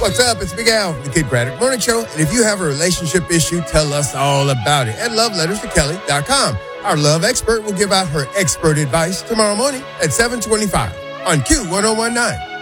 What's up? It's Big Al from the Kid Craddock Morning Show. And if you have a relationship issue, tell us all about it at lovelettersToKelly.com. Our love expert will give out her expert advice tomorrow morning at 7:25 on Q1019.